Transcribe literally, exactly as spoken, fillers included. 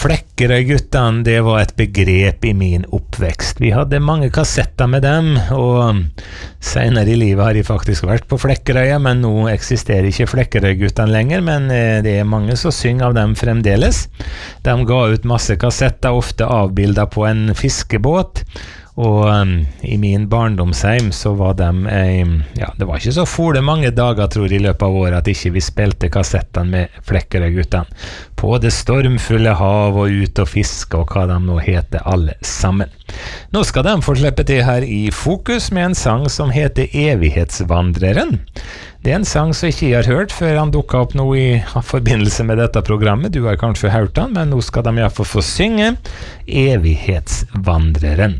Flekkerøy-guttene, det var et begrep i min oppvekst. Vi hadde mange kassetter med dem, og senere i livet har jeg faktisk vært på Flekkerøya, men nå eksisterer ikke Flekkerøy-guttene lenger, men det er mange som synger av dem fremdeles. De ga ut masse kassetter, ofte avbildet på en fiskebåt, og um, i min barndomsheim så var de um, ja, det var ikke så fole mange dager, tror jeg, i løpet av året at ikke vi spilte kassettene med Flekkerøy-guttene. På det stormfulle hav og ut og fiske og hva de nå heter alle sammen. Nå skal de få slippe til her i Fokus med en sang som heter Evighetsvandreren. Det er en sang som ikke jeg har hørt før han dukket opp nå i forbindelse med dette programmet. Du har kanskje hørt han, men nå skal de i hvert fall få synge Evighetsvandreren.